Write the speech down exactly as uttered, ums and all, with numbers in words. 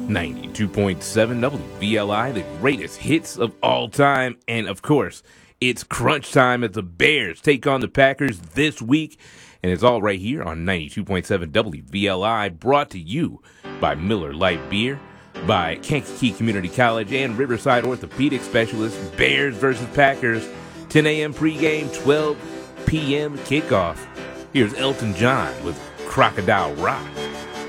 ninety-two point seven W V L I, the greatest hits of all time. And of course, it's crunch time as the Bears take on the Packers this week. And it's all right here on ninety-two point seven W V L I, brought to you by Miller Lite Beer, by Kankakee Community College, and Riverside Orthopedic Specialists. Bears versus Packers, ten a.m. pregame, twelve p.m. kickoff. Here's Elton John with Crocodile Rock.